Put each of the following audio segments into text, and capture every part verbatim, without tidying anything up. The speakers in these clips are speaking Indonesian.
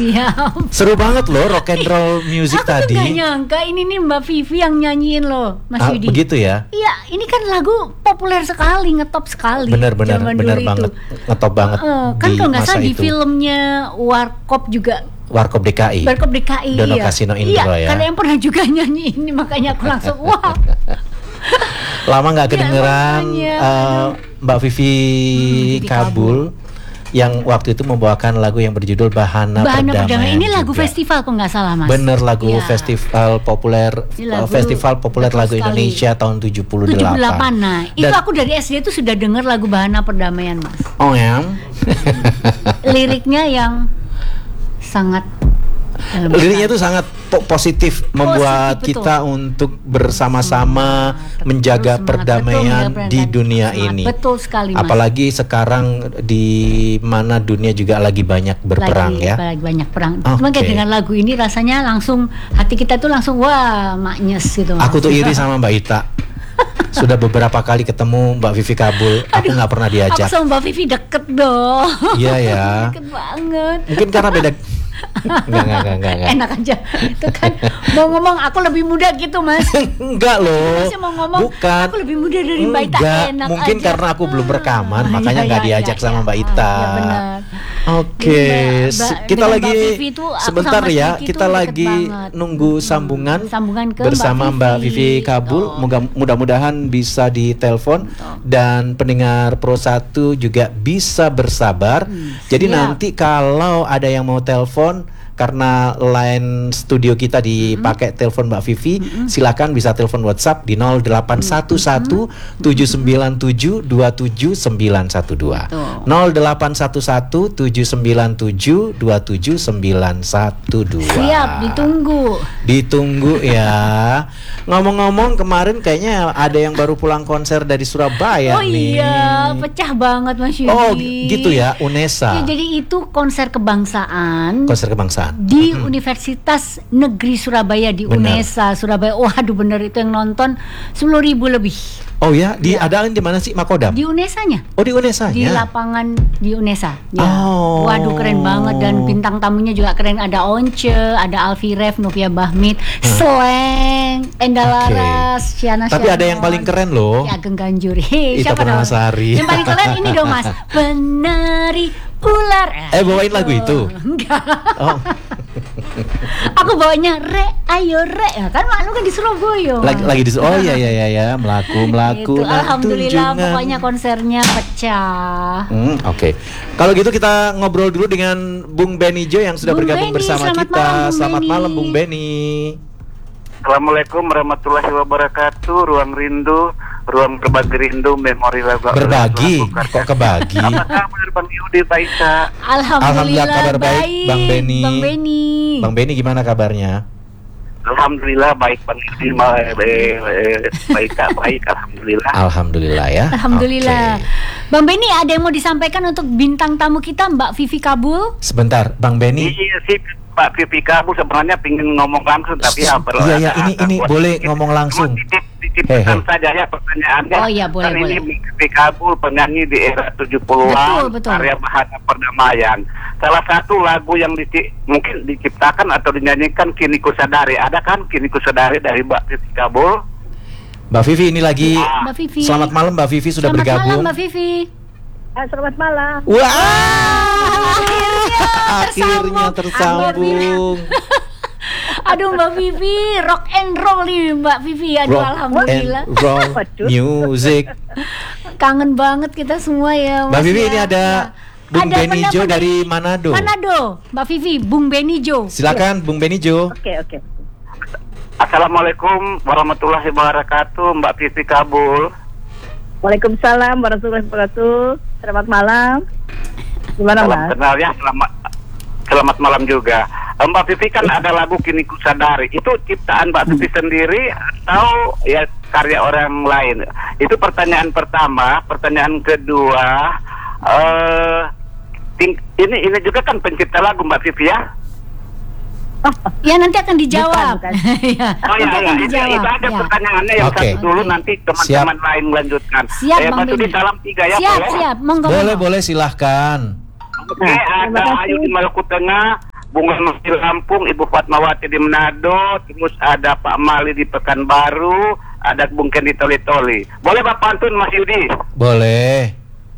Siap. Seru banget loh rock and roll music Aku tadi. Aku tuh gak nyangka ini nih Mbak Vivi yang nyanyiin loh, Mas ah, Yudi. Begitu ya? Iya, ini kan lagu populer sekali, ngetop sekali. Bener-bener, bener banget, ngetop banget. Uh, kan kalau nggak salah di itu. filmnya Warkop juga. Warkop D K I. Warkop D K I. Dono iya. Kasino Indro iya, ya. Karena yang pernah juga nyanyi ini, makanya aku langsung wah. Lama nggak kedengeran ya, uh, Mbak Vivi hmm, Kabul yang waktu itu membawakan lagu yang berjudul Bahana, Bahana Perdamaian. Perdamaian. Ini lagu juga. festival kok nggak salah Mas. Bener, lagu ya. festival populer lagu festival populer lagu sekali. Indonesia tahun tujuh puluh delapan. tujuh puluh delapan. Nah, Dan, itu aku dari S D itu sudah dengar lagu Bahana Perdamaian Mas. Oh ya. Liriknya yang sangat Liriknya itu sangat po- positif, positif membuat betul. kita untuk bersama-sama semangat, menjaga betul, perdamaian betul, di dunia semangat. ini. Betul sekali, Mas. Apalagi sekarang di mana dunia juga lagi banyak berperang lagi, ya. Lagi banyak perang. Okay. Cuma kayak dengan lagu ini rasanya langsung hati kita tuh langsung wah maknyes gitu. Mas. Aku tuh iri sama Mbak Ita. Sudah beberapa kali ketemu Mbak Vivi Kabul, aku nggak pernah diajak. Aku sama Mbak Vivi deket dong. Iya ya. Deket banget. Mungkin karena beda. Enggak, enggak, enggak, enggak, enggak. Enak aja. Itu kan mau ngomong aku lebih muda gitu, Mas. Enggak loh. Masih mau ngomong bukan. Aku lebih muda dari Mbak Ita. Enggak, enak mungkin aja. karena aku belum rekaman, ah, makanya nggak iya, iya, diajak iya, sama Mbak Ita. Iya benar. Oke, okay. kita lagi itu, sebentar ya, kita lagi banget. nunggu sambungan, sambungan ke bersama Mbak Vivi, Vivi Kabul. Oh. Mudah-mudahan bisa ditelepon dan pendengar Pro satu juga bisa bersabar. Hmm, Jadi siap. Nanti kalau ada yang mau telepon, karena line studio kita dipakai mm-hmm. telepon Mbak Vivi, mm-hmm. silakan bisa telepon WhatsApp di nol delapan satu satu tujuh sembilan tujuh dua tujuh sembilan satu dua. nol delapan satu satu tujuh sembilan tujuh dua tujuh sembilan satu dua. Siap, ditunggu. Ditunggu ya. Ngomong-ngomong, kemarin kayaknya ada yang baru pulang konser dari Surabaya oh, nih. Oh iya, pecah banget Mas Yudi. Oh gitu ya, UNESA. Ya, jadi itu konser kebangsaan. Konser kebangsaan. Di hmm. Universitas Negeri Surabaya di bener. UNESA Surabaya. Waduh bener itu yang nonton sepuluh ribu lebih. Oh ya, di ya. Ada di mana sih Makodam? Di UNESA-nya. Oh di UNESA-nya. Di lapangan di UNESA. Ya. Oh. Waduh keren banget dan bintang tamunya juga keren. Ada Once, ada Alfi Ref, Novia Bahmit, hmm. Sleng, Enda Laras, okay. Syana. Tapi Syanon. Ada yang paling keren loh. Ya Ageng Ganjur. Hey, Ita Purnamasari. Yang paling keren ini dong Mas. Penari ular. Eh bawain lagu itu? Enggak. Oh. Aku bawanya re ayo re ya kan malu kan di Surabaya. Lagi, lagi di oh iya iya iya ya melaku melaku. Itu, nah, alhamdulillah tunjungan. pokoknya konsernya pecah. Hmm, Oke. Okay. Kalau gitu kita ngobrol dulu dengan Bung Benijo yang sudah Bung bergabung Beni, bersama selamat kita. Malam, Selamat Beni. malam Bung Beni. Assalamualaikum warahmatullahi wabarakatuh. Ruang rindu, ruang berbagi rindu, memori lagu. Berbagi, kok kebagi? Apa kabar Bang Yudi, Pak Isa? Alhamdulillah, Alhamdulillah kabar baik, baik Bang Beni. Bang Beni. Bang Beni gimana kabarnya? Alhamdulillah baik Bang Yudi, baik baik, alhamdulillah. Alhamdulillah ya. Alhamdulillah. Okay. Bang Beni ada yang mau disampaikan untuk bintang tamu kita Mbak Vivi Kabul? Sebentar, Bang Beni. Iya sih. Pak Vivi Kabul sebenarnya pingin ngomong langsung tapi ya perlu. Iya ya, ini ini boleh ngomong langsung. Titipkan saja ya pertanyaannya. Oh iya boleh kan boleh. Ini Vivi Kabul penyanyi di era tujuh puluhan, karya Bahana Perdamaian. Salah satu lagu yang di, mungkin diciptakan atau dinyanyikan Kini Ku Sadari. Ada kan Kini Ku Sadari dari Mbak Vivi Kabul? Mbak Vivi ini lagi. Mbak Vivi. Selamat malam Mbak Vivi sudah selamat bergabung. Selamat malam Mbak Vivi. Ah, selamat malam. Wah, akhirnya akhirnya tersambung. Aduh Mbak Vivi, rock and roll nih Mbak Vivi. Aduh rock alhamdulillah. And roll music. Kangen banget kita semua ya. Mbak Vivi ya. Ini ada Bung ada Benijo dari Manado. Manado, Mbak Vivi, Bung Benijo. Silakan ya. Bung Benijo. Oke oke. Assalamualaikum warahmatullahi wabarakatuh, Mbak Vivi Kabul. Waalaikumsalam warahmatullahi wabarakatuh. Selamat malam. Gimana Salam Mas? kenal ya, selamat selamat malam juga. Mbak Vivi kan ada lagu Kini Ku Sadari. Itu ciptaan Mbak Vivi sendiri atau ya karya orang lain? Itu pertanyaan pertama. Pertanyaan kedua, uh, ting- ini ini juga kan pencipta lagu Mbak Vivi ya? Ya nanti akan dijawab. Bukan, bukan. ya, Oh ya, ya. Itu, dijawab. itu ada ya. pertanyaannya yang okay. satu dulu, nanti teman-teman Siap. lain melanjutkan. Siap, eh, Bang Mas Yudi, Beni. salam tiga ya, Siap, boleh? siap. Monggo. Boleh, monggo. boleh silahkan. Oke, ada Ayu di Maluku Tengah, Bung Leman di Lampung, Ibu Fatmawati di Manado, terus ada Pak Mali di Pekanbaru, ada Bung Ken di Toli-Toli. Boleh Bapak pantun Mas Yudi? Boleh.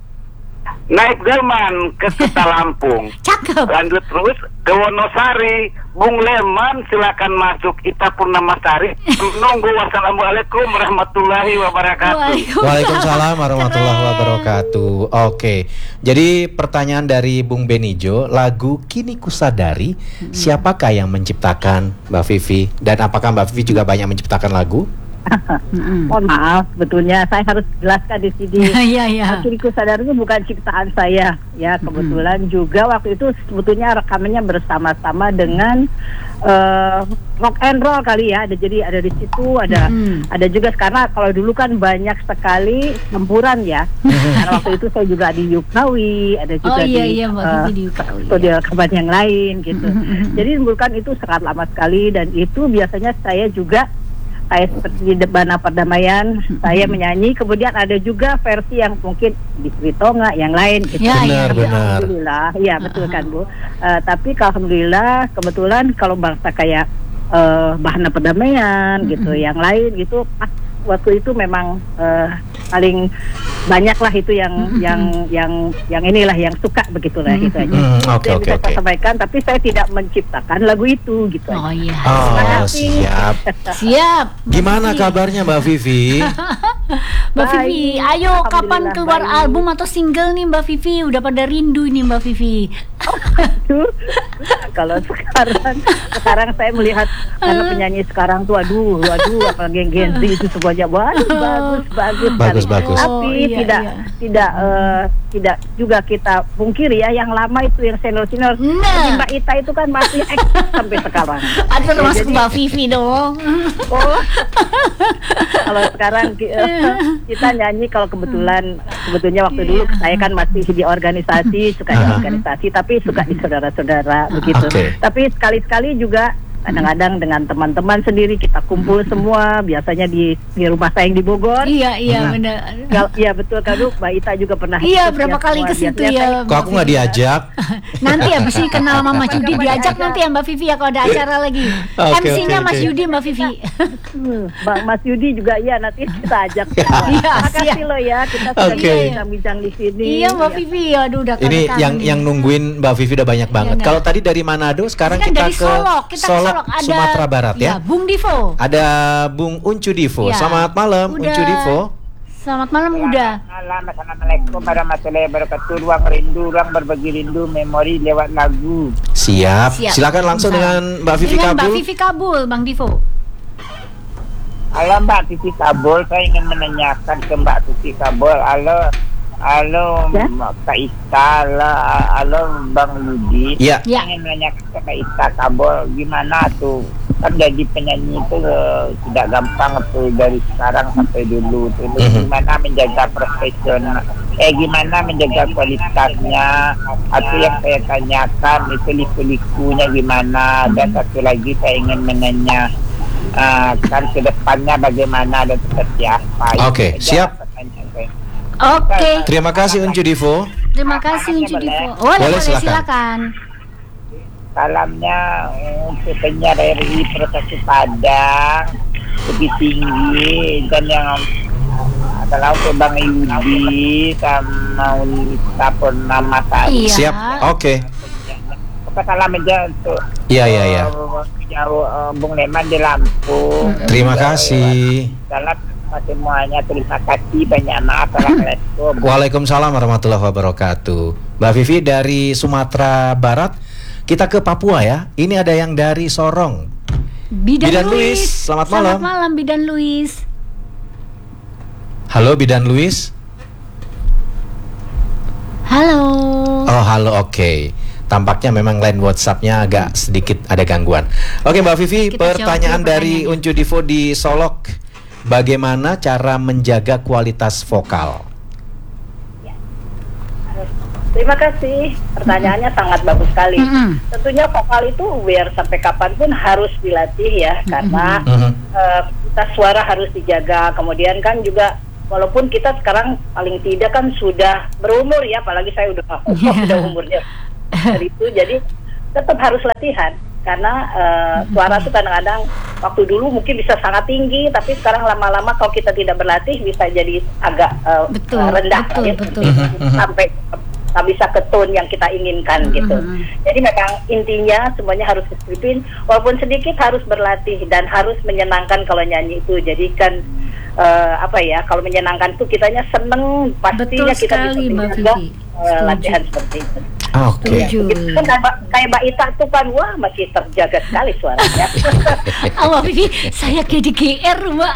Naik delman ke Kota Lampung. Cakep. Lanjut terus ke Wonosari. Bung Leman silakan masuk. Ita Purnamasari. Menunggu. Wassalamualaikum warahmatullahi wabarakatuh. Waalaikumsalam warahmatullahi wabarakatuh. Oke. Jadi pertanyaan dari Bung Benijo, lagu Kini Kusadari, hmm. siapakah yang menciptakan, Mbak Vivi? Dan apakah Mbak Vivi juga banyak menciptakan lagu? Mm-hmm. Mohon maaf, sebetulnya saya harus jelaskan di sini. Iya, iya. Kini Kusadari itu bukan ciptaan saya, ya. Kebetulan mm-hmm. juga waktu itu sebetulnya rekamannya bersama-sama dengan uh, rock and roll kali ya. Ada jadi ada di situ, ada mm-hmm. ada juga karena kalau dulu kan banyak sekali campuran ya. Karena waktu itu saya juga di Yukawi, ada juga oh, iya, di iya, uh, di Yukawi, studio rekaman yang lain gitu. Mm-hmm. Jadi bukan itu sangat lama sekali dan itu biasanya saya juga saya seperti di Bana Perdamaian, hmm. saya menyanyi. Kemudian ada juga versi yang mungkin di Sritonga, yang lain gitu. Ya, benar, ya, benar. Alhamdulillah, ya betul kan Bu. Uh, tapi alhamdulillah kebetulan kalau bangsa kayak uh, Bahana Perdamaian hmm. gitu, yang lain gitu, pas waktu itu memang uh, paling banyak lah itu yang mm-hmm. yang yang yang inilah yang suka begitulah mm-hmm. gitu aja. Mm, Itu okay, yang okay, bisa okay. saya sampaikan, tapi saya tidak menciptakan lagu itu gitu. Oh iya. Oh siap. Siap. Gimana kabarnya Mbak Vivi? Mbak Vivi, ayo kapan keluar baik. album atau single nih Mbak Vivi? Udah pada rindu ini Mbak Vivi. Aduh, kalau sekarang sekarang saya melihat karena penyanyi sekarang tuh aduh aduh apalagi yang Gen Z itu semuanya waduh bagus bagus bagus bagus. Tapi oh, iya, tidak iya. tidak uh, tidak juga kita pungkiri ya yang lama itu yang senior senior nah. Mbak Ita itu kan masih eksis sampai sekarang. Ada ya, termasuk jadi, Mbak Vivi dong. Oh, kalau sekarang uh, kita nyanyi kalau kebetulan sebetulnya waktu dulu saya kan masih di organisasi suka di organisasi tapi suka di saudara-saudara begitu. Okay. Tapi sekali-sekali juga kadang-kadang dengan teman-teman sendiri kita kumpul semua biasanya di di rumah saya yang di Bogor. Iya iya Hmm. benar. Iya betul kan Bu, Mbak Ita juga pernah. Iya ikut berapa ya, kali semua. ke situ Biasanya ya. saya- Kok aku nggak diajak? Nanti ya mesti kenal sama Mas Yudi diajak Diajak. nanti ya Mbak Vivi ya kalau ada acara lagi. Oke, M C-nya oke, Mas oke. Yudi Mbak Vivi. Hmm, Mbak Mas Yudi juga iya nanti kita ajak. Iya, Terima kasih siap. loh ya kita sudah Oke. bincang-bincang di sini. Iya Mbak Ya. Vivi, aduh udah Ini kangen yang nih. yang nungguin Mbak Vivi udah banyak banget. nah. Kalau tadi dari Manado, sekarang Kan kita dari ke Solok, kita ke Solok, Solok ada Sumatera Barat ya. Bung Divo. Ada Bung Uncu Divo. Ya. Selamat malam Udah. Uncu Divo. Selamat malam udah. Malam, Assalamualaikum warahmatullahi wabarakatuh. Ruang rindu, ruang berbagi rindu, memori lewat lagu. Siap. Siap. Silakan langsung Bisa. dengan Mbak Vivi Dengan Mbak Kabul. Vivi Kabul, Bang Divo. Halo Mbak Vivi Kabul, saya ingin menanyakan ke Mbak Vivi Kabul. Halo, halo Ya? Kak Ita, halo, halo Bang Yudi. Ya. Ya. Saya ingin menanyakan ke Kak Ita Kabul, gimana tuh? Kan jadi penyanyi itu uh, tidak gampang tuh dari sekarang sampai dulu tuh. Mhm. Gimana menjaga profesional, eh gimana menjaga kualitasnya? Atau yang saya tanyakan itu liku-likunya gimana? Dan satu lagi saya ingin menanya uh, kan ke depannya bagaimana dan seperti apa? Oke, Itu siap. saja pertanyaan saya. Oke. Terima kasih Uncu Divo. Terima kasih Uncu Boleh? Divo. Boleh, Boleh, boleh silakan. silakan. Salamnya untuk penyiar R I Provinsi Padang lebih tinggi dan yang adalah untuk Bang Yudi sama Ulita Purnamasari. Iya. Siap. Oke. Oke, salam aja untuk Iya, iya, iya. uh, jauh, uh, Bung Leman di Lampung. Terima kasih. Salam sama semuanya. Terima kasih banyak. Maaf. Assalamualaikum. Waalaikumsalam warahmatullahi wabarakatuh. Mbak Vivi dari Sumatera Barat, kita ke Papua ya. Ini ada yang dari Sorong. Bidan, Bidan Luis. Luis, selamat malam. Selamat malam Bidan Luis. Halo Bidan Luis. Halo. Oh halo, oke. Tampaknya memang line WhatsApp-nya agak sedikit ada gangguan. Oke Mbak Vivi, Kita jawab pertanyaan dulu dari pertanyaannya. Uncu Divo di Solok. Bagaimana cara menjaga kualitas vokal? Terima kasih. Pertanyaannya sangat bagus sekali. Mm-mm. Tentunya vokal itu biar sampai kapanpun harus dilatih ya, karena Mhm. eh, kita suara harus dijaga. Kemudian kan juga walaupun kita sekarang paling tidak kan sudah berumur ya, apalagi saya udah Yeah. udah umurnya dari itu. Jadi tetap harus latihan. Karena uh, suara itu kadang-kadang waktu dulu mungkin bisa sangat tinggi, tapi sekarang lama-lama kalau kita tidak berlatih bisa jadi agak uh, betul, rendah betul, ya, betul. sampai nggak bisa ke tone yang kita inginkan gitu. Jadi memang intinya semuanya harus disiplin, walaupun sedikit harus berlatih dan harus menyenangkan kalau nyanyi itu. Jadi kan uh, apa ya, kalau menyenangkan tuh kitanya seneng, pastinya betul kita sekali, bisa Mbak juga Vivi. uh, latihan seperti itu. Oke. Setuju. Gitu kan kayak, kayak Mbak Ita tuh kan, wah masih terjaga sekali suaranya. Oh, Mbak Vivi, saya kayak di G R, Mbak.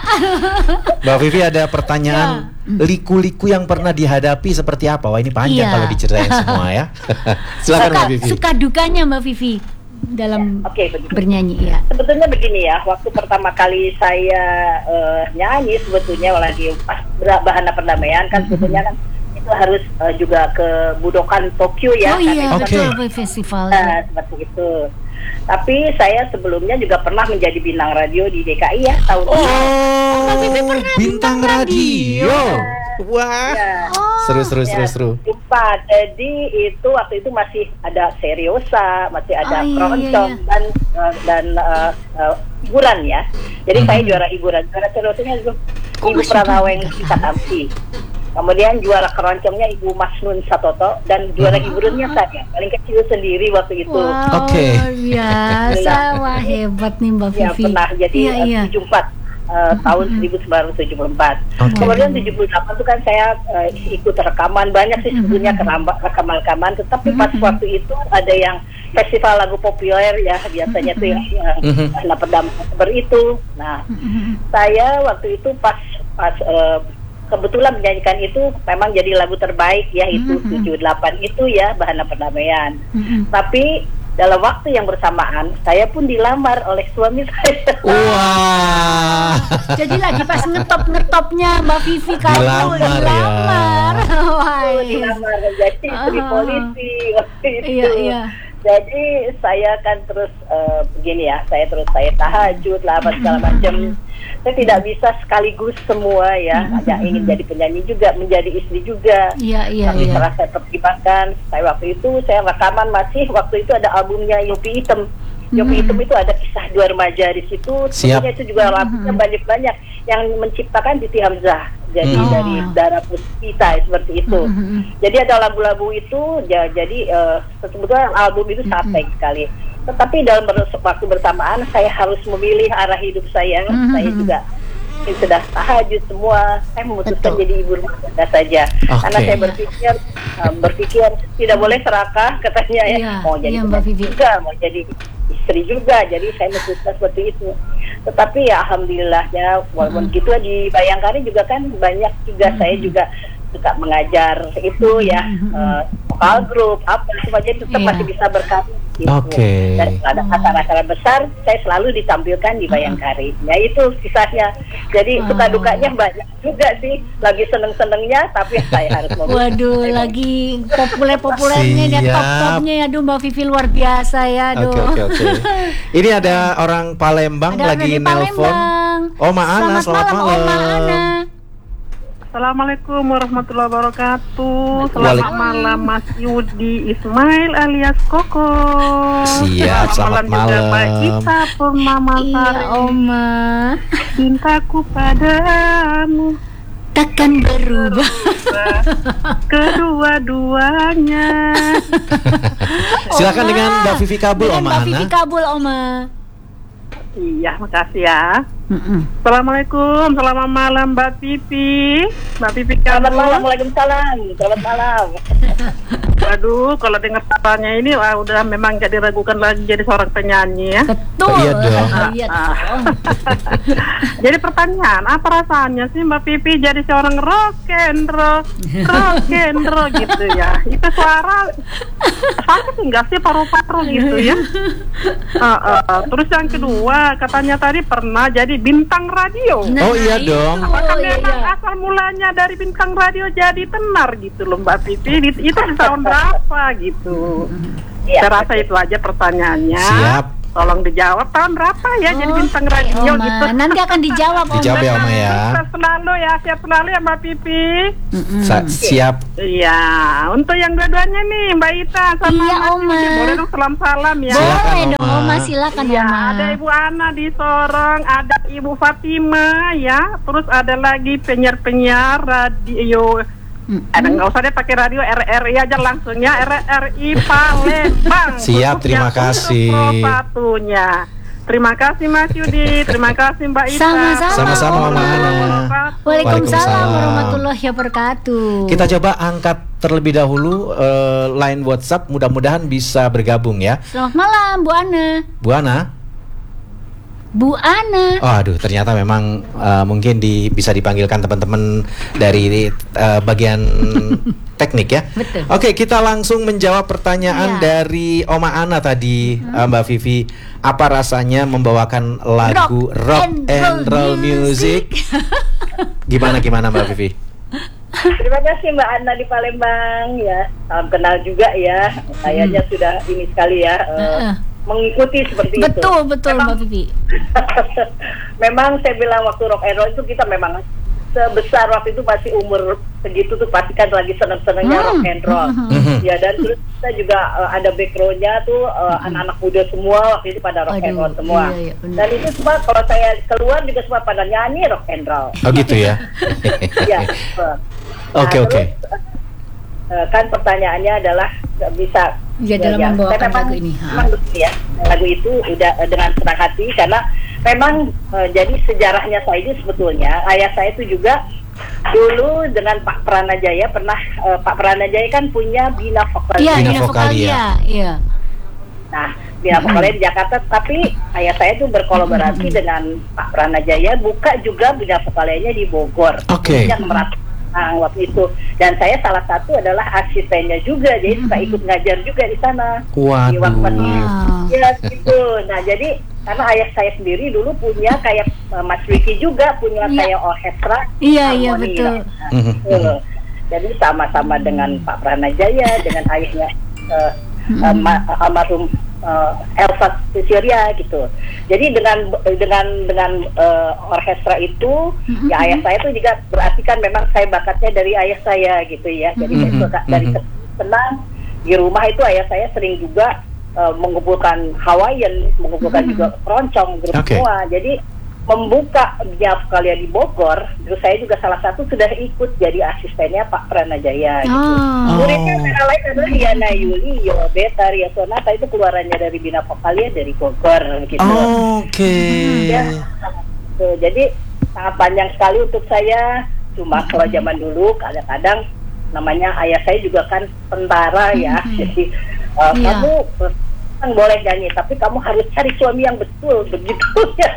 Mbak Vivi ada pertanyaan, liku-liku yang pernah dihadapi seperti apa? Wah, ini panjang Iya. kalau diceritain semua ya. Silakan suka, Mbak Vivi. suka dukanya Mbak Vivi dalam Ya, oke, begitu. bernyanyi ya. Sebetulnya begini ya, waktu pertama kali saya uh, nyanyi sebetulnya lagi pas Bahana Perdamaian kan sebetulnya kan itu harus uh, juga ke Budokan Tokyo ya. Oh iya, Oke. betul, festival. Nah, seperti itu. Tapi saya sebelumnya juga pernah menjadi bintang radio di D K I ya tahun ini. Oh, Mbak Vivi pernah bintang bintang radio. radio. Wah. Ya. Seru seru seru Ya, seru. lupa. Jadi itu waktu itu masih ada seriosa, masih ada Oh, iya, keroncong iya, iya. dan uh, dan uh, uh, hiburan ya. Jadi saya juara hiburan. Juara seriosanya itu Kok Ibu masih Pranaweng bintang? Kita Tamsi. Kemudian juara keroncongnya Ibu Masnun Satoto dan juara hiburannya saya paling kecil sendiri waktu itu. Wow, Oke. luar biasa. Wah, hebat nih Mbak Ya Vivi. pernah jadi Iya, uh, iya. tujuh puluh empat uh, tahun seribu sembilan ratus tujuh puluh empat. Oke. Kemudian tujuh puluh delapan itu kan saya uh, ikut rekaman banyak sih sebetulnya keramba- rekaman-rekaman, tetapi pas waktu itu ada yang festival lagu populer ya biasanya tuh yang Mhm. Bahana Perdamaian seperti itu. Nah, saya waktu itu pas pas uh, kebetulan menyanyikan itu memang jadi lagu terbaik ya itu tujuh puluh delapan itu ya Bahana Perdamaian. Mm-mm. Tapi dalam waktu yang bersamaan saya pun dilamar oleh suami saya. Wah. Jadi lagi pas ngetop-ngetopnya Mbak Vivi kamu Dilamar ya. dilamar. Wah, Dilamar menjadi istri Ah. polisi waktu itu. Iya, iya. Jadi saya kan terus uh, begini ya, saya terus saya tahajud lah apa segala macam. Saya tidak bisa sekaligus semua ya, yang ingin jadi penyanyi juga, menjadi istri juga. Iya, iya, Tapi iya. setelah saya pertimbangkan, saya waktu itu saya rekaman masih waktu itu ada albumnya Yopi Hitam. Yopi Hitam itu ada kisah dua remaja di situ. Siap. Sebetulnya itu juga lagunya banyak-banyak yang menciptakan Titi Hamzah. Jadi Hmm. dari Dara Puspita seperti itu. Jadi ada lagu-lagu itu ya, jadi uh, sebetulnya album itu sangat baik sekali. Tetapi dalam ber- waktu bersamaan saya harus memilih arah hidup saya. Mhm. Saya juga sudah tahajud semua. Saya memutuskan Betul. jadi ibu rumah tangga saja. Oke. Karena saya berpikir um, berpikir tidak boleh serakah katanya ya. Iya, Mau jadi iya, Mbak penyanyi Vivi. juga, mau jadi istri juga. Jadi saya memutuskan seperti itu. Tetapi ya alhamdulillahnya walaupun gitu di Bayangkari juga kan banyak juga saya juga suka mengajar itu ya eh, vokal grup apa semuanya tetap Iya. masih bisa berkarya gitu. Oke. Dan ada acara-acara besar saya selalu ditampilkan di Bayangkari. Ya itu kisahnya. Jadi Wow. suka dukanya banyak juga sih. Lagi seneng-senengnya tapi saya harus memilih. Waduh, lagi populer-populernya dan Siap. top-topnya ya. Aduh, Mbak Vivi luar biasa ya. Aduh. Oke oke oke. Ini ada orang Palembang Ada lagi dari nelpon. Palembang. Oma Ana, selamat malam. Oma Ana. Assalamualaikum warahmatullahi wabarakatuh. Waalaikum- Selamat malam Mas Yudi Ismail alias Koko. Siap, selamat juga malam. Mbak Ita Purnama Iya, Sari. Oma. Cintaku padamu Takkan berubah. kedua-duanya. Silakan Oma. dengan Mbak Vivi Kabul, Dengan Oma Mbak Ana. Vivi Kabul, Oma. Iya, makasih ya. Mm-mm. Assalamualaikum, selamat malam Mbak Vivi. Mbak Vivi Selamat Kabul. malam, waalaikumsalam. Selamat malam. Aduh, kalau dengar suaranya ini wah, udah memang jadi ragukan lagi jadi seorang penyanyi ya. Betul. Iya dong. Iya dong. Jadi pertanyaan, apa rasanya sih Mbak Pipi jadi seorang rock and roll, rock and roll gitu ya? Itu suara sakit enggak sih paru-paru gitu ya? Uh, uh, uh. Terus yang kedua, katanya tadi pernah jadi bintang radio. Oh, iya itu. dong. Apakah Oh, iya, memang iya. asal mulanya dari bintang radio jadi tenar gitu loh Mbak Pipi? Itu di tahun berapa gitu? Iya. Saya rasa itu aja pertanyaannya. Siap. tolong dijawab tahun berapa ya jadi bintang radio Oma. gitu. Nanti akan dijawab, Oma. Dijawab ya, Oma ya. Sukses selalu ya, siap selalu ya Mbak Pipi. Sa- siap. Iya, untuk yang dua-duanya nih Mbak Ita sama Iya, Mas Oma. Yudi, boleh dong salam-salam ya. Silakan, Boleh Oma. dong, Oma, silakan, Iya, Oma. ada Ibu Ana di Sorong, ada Ibu Fatima ya, terus ada lagi penyiar-penyiar radio. Mm-mm. Ada nggak usah deh pakai radio R R I aja langsung ya, R R I Palembang. Siap, Khususnya terima untuk kasih. Pro satunya. Terima kasih Mas Yudi, terima kasih Mbak Ita. Sama-sama. Sama-sama, Mama Ana. Waalaikumsalam Waalaikumsalam. warahmatullahi wabarakatuh. Kita coba angkat terlebih dahulu eh, line WhatsApp, mudah-mudahan bisa bergabung ya. Selamat malam, Bu Ana. Bu Ana. Bu Ana. Oh, aduh, ternyata memang eh, mungkin di, bisa dipanggilkan teman-teman dari eh, bagian teknik ya. Betul. Oke, kita langsung menjawab pertanyaan Iya. dari Oma Ana tadi, eh, Mbak Vivi. Apa rasanya membawakan lagu rock, Rock and, and roll roll music? Gimana gimana Mbak Vivi? Terima kasih Mbak Ana di Palembang ya. Salam kenal juga ya. Kayaknya sudah ini sekali ya eh, Heeh. mengikuti seperti itu. Betul, betul, Memang- Mbak Vivi. memang saya bilang waktu rock and roll itu kita memang sebesar waktu itu masih umur segitu tuh pasti kan lagi seneng-senengnya Hmm. rock and roll. Mhm. Ya dan terus kita juga uh, ada backgroundnya tuh uh, anak-anak muda semua waktu itu pada rock and Aduh, roll semua. iya, iya, benar. Dan itu semua kalau saya keluar juga semua pada nyanyi rock and roll. Oh gitu ya. Iya. Oke, oke. Uh, kan pertanyaannya adalah nggak bisa Ya, dalam membawakan saya memang, lagu ini, ha. memang betul ya lagu itu udah uh, dengan senang hati karena memang uh, jadi sejarahnya saya itu sebetulnya ayah saya itu juga dulu dengan Pak Pranajaya pernah uh, Pak Pranajaya kan punya Bina Vokalia. Iya, Bina Bina Vokalia. Vokalia. Iya. Nah, Bina Vokalia di Jakarta, tapi ayah saya itu berkolaborasi dengan Pak Pranajaya buka juga Bina Vokalianya di Bogor. Oke. Yang merat- Nah, waktu itu dan saya salah satu adalah asistennya juga, jadi suka ikut ngajar juga di sana. Di waktu Waduh. ya gitu. Nah jadi karena ayah saya sendiri dulu punya kayak uh, Mas Ricky juga punya Iya. kayak orkestra. Iya, iya, harmoni. betul. Nah, Mhm, betul. Jadi sama-sama dengan Pak Pranajaya dengan ayahnya uh, uh, ma- almarhum uh, Elsa Cecilia gitu. Jadi dengan dengan dengan uh, orkestra itu Mhm. ya ayah saya tuh juga berarti kan memang saya bakatnya dari ayah saya gitu ya. Jadi saya Mhm, suka dari mhm. senang di rumah itu ayah saya sering juga uh, mengumpulkan Hawaiian, mengumpulkan Mhm. juga keroncong grup Oke. semua. Jadi membuka Bina Vokalia di Bogor, terus saya juga salah satu sudah ikut jadi asistennya Pak Pranajaya gitu. Oh. Muridnya antara lain adalah Yana Yuli, Yo Beta, Ria Sonata itu keluarannya dari Bina Vokalia dari Bogor gitu. Oke. Ya, tuh, jadi sangat panjang sekali untuk saya. Cuma kalau zaman dulu kadang-kadang namanya ayah saya juga kan tentara ya, Mhm. jadi uh, Iya. kamu uh, kan boleh nyanyi, tapi kamu harus cari suami yang betul begitu ya.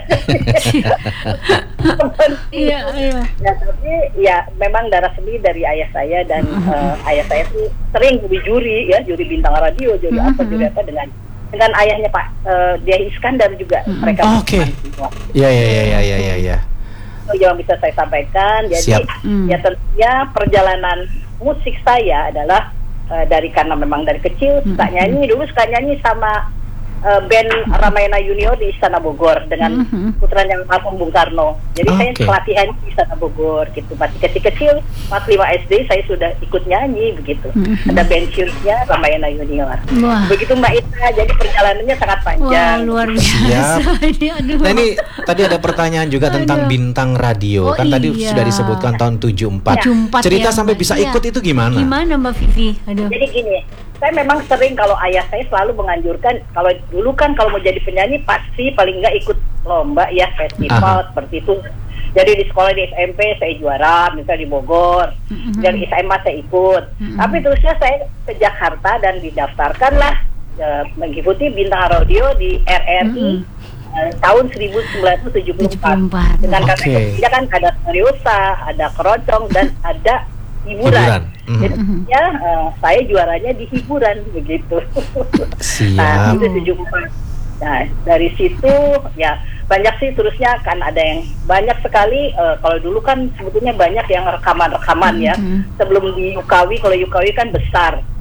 Iya, iya. Ya, tapi ya memang darah seni dari ayah saya dan uh, ayah saya tuh sering jadi juri ya, juri bintang radio, juri apa, juri apa dengan dengan ayahnya Pak uh, Dia Iskandar juga mereka. Oke. semua. Ya ya ya ya ya ya ya. Itu yang bisa saya sampaikan. Jadi Siap. Hmm. ya tentunya perjalanan musik saya adalah uh, dari karena memang dari kecil suka Mhm. nyanyi, dulu suka nyanyi sama uh, band Ramayana Junior di Istana Bogor dengan Mhm. putranya almarhum Bung Karno. Jadi saya Oke. pelatihan di Istana Bogor gitu. Masih kecil-kecil, kelas lima S D saya sudah ikut nyanyi begitu. Mhm. Ada band cheersnya Ramayana Junior. Wah. Begitu Mbak Ita, jadi perjalanannya sangat Wah, panjang. luar biasa. Siap. Ini, aduh. Nah ini tadi ada pertanyaan juga tentang Aduh. bintang radio. Oh, Kan tadi iya. sudah disebutkan tahun tujuh puluh empat. tujuh puluh empat Cerita ya, sampai Mbak. bisa Iya. ikut itu gimana? Gimana Mbak Vivi? Aduh. Jadi gini, saya memang sering kalau ayah saya selalu menganjurkan kalau dulu kan kalau mau jadi penyanyi pasti paling nggak ikut lomba ya festival Aha. seperti itu. Jadi di sekolah di S M P saya juara, misalnya di Bogor, Mhm. dan S M A saya ikut. Mhm. Tapi terusnya saya ke Jakarta dan didaftarkanlah eh, mengikuti bintang radio di R R I Mhm. eh, tahun seribu sembilan ratus tujuh puluh empat. tujuh puluh empat. Dengan Oke. kategorinya kan ada seriosa, ada keroncong dan ada hiburan. Hiburan. Mhm. Jadi ya, eh, saya juaranya di hiburan begitu. Nah, Siap. itu tujuh puluh empat. Nah, dari situ ya banyak sih terusnya kan ada yang banyak sekali eh, kalau dulu kan sebetulnya banyak yang rekaman-rekaman ya. Mhm. Sebelum di Yukawi, kalau Yukawi kan besar.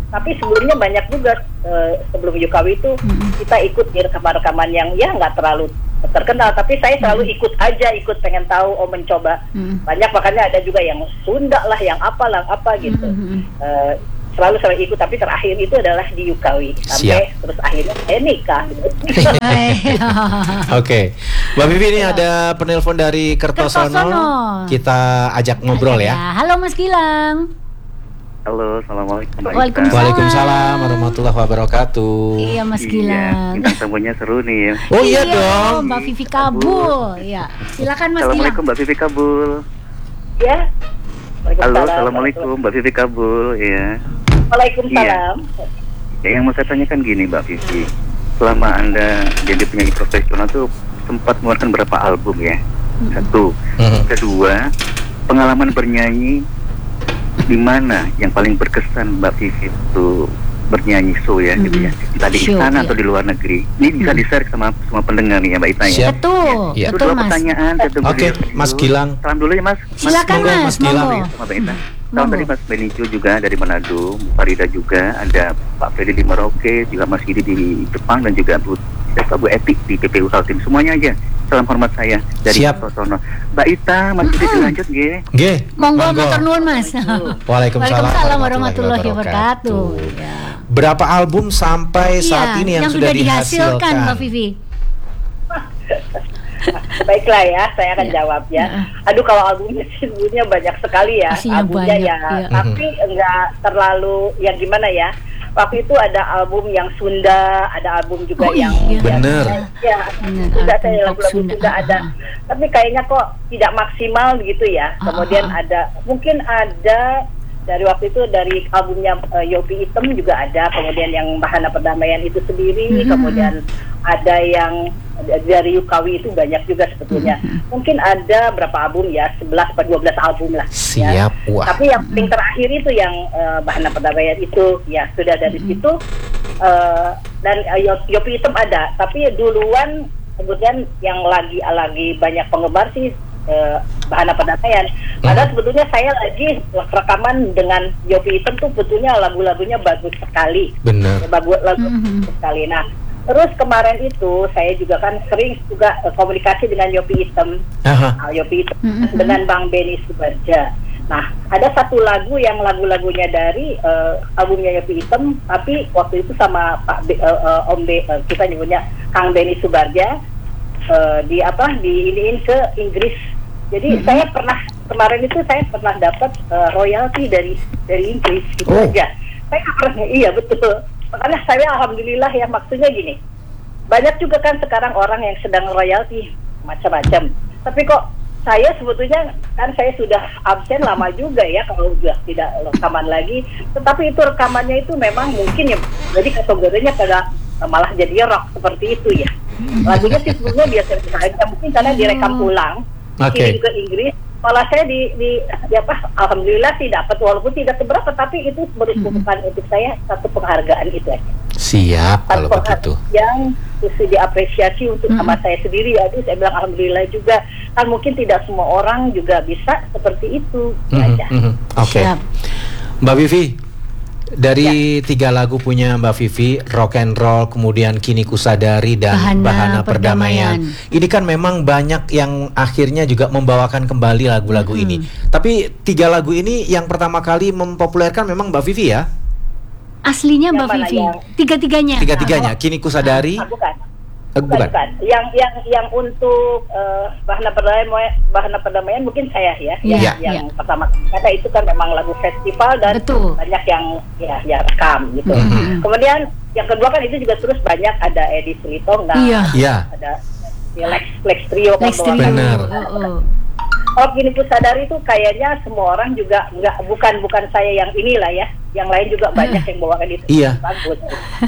Tapi sebelumnya banyak juga uh, sebelum Yukawi itu hmm. kita ikut di rekaman-rekaman yang ya nggak terlalu terkenal, tapi saya selalu ikut aja, ikut pengen tahu, oh mencoba. Hmm. Banyak, makanya ada juga yang Sunda lah, yang apalah apa gitu. Hmm. Uh, selalu selalu ikut, tapi terakhir itu adalah di Yukawi sampai Siap. Terus akhirnya saya nikah. Oke, okay. Mbak Vivi, ini ada penelpon dari Kertosono. Kertosono. Kita ajak ngobrol ya. Halo Mas Gilang. Halo, assalamualaikum. Waalaikumsalam. Waalaikumsalam warahmatullahi wabarakatuh. Iya Mas Gilang. Iya, tamunya seru nih ya. Oh iya, iya dong. Mbak Vivi Kabul. Iya. Silakan Mas Gilang. Assalamualaikum Mbak Vivi Kabul. Ya. Halo, assalamualaikum Mbak Vivi Kabul. Iya. Waalaikumsalam. Iya. Ya, yang mau saya tanyakan gini Mbak Vivi, selama Anda jadi penyanyi profesional tuh sempat mengeluarkan berapa album ya? Satu. Hmm. Kedua, pengalaman bernyanyi di mana yang paling berkesan Mbak Vivi itu bernyanyi show ya, mm-hmm. gitu ya, entah di istana atau di luar negeri. Ini bisa mm-hmm. di-share sama semua pendengar nih ya Mbak Ita ya. Betul, ya. betul Dua Mas. Pertanyaan. Oke, okay, Mas Gilang. Salam dulu ya Mas. Silakan Mas, Mas, Mas Gilang ya. Sama Mbak Ita. Salam dari Mas Benicio juga dari Manado, Farida juga, ada Pak Freddy di Merauke, juga Mas Gidi di Jepang, dan juga Bu Siapa Bu Etik di P P U Kaltim. Semuanya aja. Salam hormat saya dari Kertosono. Mbak Ita, Mas Gidi dilanjut nggih. Nggih. Monggo matur nuwun Mas. Waalaikumsalam warahmatullahi wabarakatuh. Ya. Berapa album sampai saat ya, ini yang, yang sudah, sudah dihasilkan, dihasilkan Mbak Vivi? Baiklah ya, saya akan ya. jawab ya. Aduh, kalau albumnya sebetulnya banyak sekali ya, Pastinya albumnya banyak, ya, ya. tapi enggak terlalu yang gimana ya. Waktu itu ada album yang Sunda, ada album juga oh, yang iya. bener. Ya, Sunda, saya lagu-lagu Sunda, Sunda ada. Tapi kayaknya kok tidak maksimal gitu ya. Kemudian uh-huh. ada, mungkin ada dari waktu itu dari albumnya uh, Yopi Item juga ada, kemudian yang Bahana Perdamaian itu sendiri, mm-hmm. kemudian ada yang dari Yukawi itu banyak juga sebetulnya. Mm-hmm. Mungkin ada berapa album ya, sebelas atau dua belas album lah. Siap, ya. wah. Tapi yang paling terakhir itu yang uh, Bahana Perdamaian itu ya sudah dari mm-hmm. situ uh, dan uh, Yopi Item ada, tapi duluan kemudian yang lagi lagi banyak penggemar sih Uh, Bahana Perdamaian. Padahal hmm. sebetulnya saya lagi rekaman dengan Yopi Item tuh sebetulnya lagu-lagunya bagus sekali. Benar. Bagus lagu hmm. sekali. Nah, terus kemarin itu saya juga kan sering juga uh, komunikasi dengan Yopi Item. Uh, Yopi Item hmm. dengan Bang Benny Subarja. Nah, ada satu lagu yang lagu-lagunya dari uh, albumnya Yopi Item, tapi waktu itu sama Pak B, uh, uh, Om B, uh, kita nyebutnya Kang Benny Subarja uh, di apa di iniin ke Inggris. Jadi mm-hmm. saya pernah kemarin itu saya pernah dapat uh, royalti dari dari Inggris gitu oh. aja. Saya pernah, iya betul. Makanya saya alhamdulillah ya, maksudnya gini. Banyak juga kan sekarang orang yang sedang royalti macam-macam. Tapi kok saya sebetulnya kan saya sudah absen lama juga ya kalau sudah tidak rekaman lagi. Tetapi itu rekamannya itu memang mungkin ya jadi kategorinya pada malah jadi rock seperti itu ya. Lagunya sih sebetulnya biasa-biasa aja, mungkin karena direkam ulang. Okay. Kirim ke Inggris, malah saya di, di ya apa, alhamdulillah sih dapat walaupun tidak seberapa, tapi itu merupakan mm-hmm. untuk saya satu penghargaan itu aja. Siap kalau begitu. Yang mesti diapresiasi untuk mm-hmm. sama saya sendiri, aduh saya bilang alhamdulillah juga, kan mungkin tidak semua orang juga bisa seperti itu. Mm-hmm. aja. Mm-hmm. Oke, okay. Mbak Vivi. Dari ya. tiga lagu punya Mbak Vivi, Rock and Roll, kemudian Kini Kusadari dan Bahana, Bahana Perdamaian. Perdamaian. Ini kan memang banyak yang akhirnya juga membawakan kembali lagu-lagu hmm. ini. Tapi tiga lagu ini yang pertama kali mempopulerkan memang Mbak Vivi ya? Aslinya Mbak yang Vivi. Yang... Tiga-tiganya. Tiga-tiganya. Kini Kusadari. Ah, bukan. Uh, bukan, bukan. bukan. Yang yang yang untuk uh, Bahana Perdamaian, Bahana Perdamaian mungkin saya ya, yeah. yang, Yeah. yang yeah. pertama. Karena itu kan memang lagu festival dan Betul. banyak yang ya ya rekam gitu. Mm-hmm. Kemudian yang kedua kan itu juga terus banyak ada Edi Sulitonga, Iya. Yeah. ada ya, Lex Lex Trio, Lex Trio. Benar. Oh, oh. Kalau Kini Kusadari itu kayaknya semua orang juga nggak bukan bukan saya yang inilah ya, yang lain juga banyak yang bawakan itu. Iya. Bagus.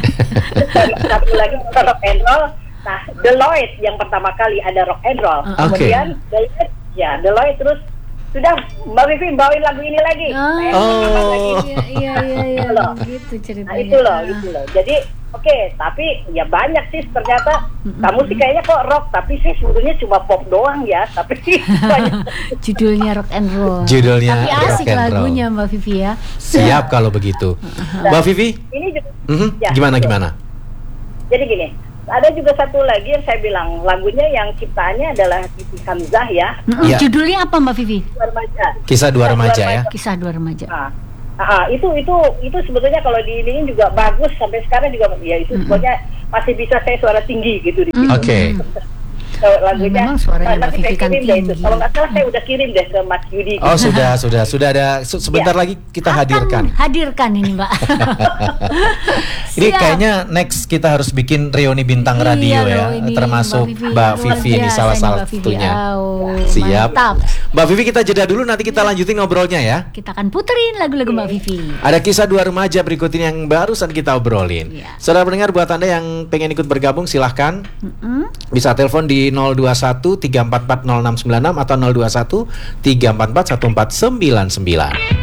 Satu lagi rock and roll. Nah, Deloitte yang pertama kali ada rock and roll. Uh, Kemudian okay. Deloitte, ya Deloitte terus sudah Mbak Vivi bawain lagu ini lagi. Oh, Saya oh. lagi. Iya iya iya, iya. Loh. Gitu ceritanya. Nah, itu loh, itu loh. Jadi Oke, tapi ya banyak sih ternyata. Kamu sih kayaknya kok rock, tapi sih sebetulnya cuma pop doang ya. Tapi banyak. Judulnya rock and roll. Judulnya tapi rock asik and roll. lagunya Mbak Vivi ya. Siap kalau begitu. Nah, Mbak Vivi, ini juga, mhm, ya, gimana betul. gimana? Jadi gini, ada juga satu lagi yang saya bilang lagunya yang ciptaannya adalah Titi Hamzah ya. Mm-mm, Iya. Judulnya apa Mbak Vivi? Dua remaja. Kisah dua remaja ya. Kisah dua remaja. Nah, ah, itu itu itu sebetulnya kalau di ini juga bagus sampai sekarang juga ya itu sebetulnya masih bisa saya suara tinggi gitu di situ. Oke. So, lagunya Memang suaranya nah, Mbak nanti Vivi saya kan kirim deh itu. tinggi. Kalau nggak salah saya udah kirim deh ke Mas Yudi. Oh sudah sudah sudah ada se- sebentar Ya. lagi kita Akan hadirkan. hadirkan ini Mbak. Ini Siap. kayaknya next kita harus bikin reuni bintang Iya radio loh, ya, ini termasuk Mbak Vivi. Mbak Luar Vivi ini biasa salah ini Mbak Vivi. satunya. Au, Siap. mantap. Mbak Vivi kita jeda dulu, nanti kita lanjutin ngobrolnya ya. Kita akan puterin lagu-lagu Mbak Vivi. Ada kisah dua remaja berikut ini yang barusan kita obrolin. Iya. Saudara pendengar, buat Anda yang pengen ikut bergabung silahkan Mm-mm. bisa telepon di nol dua satu tiga empat empat nol enam sembilan enam atau nol dua satu tiga empat empat satu empat sembilan sembilan.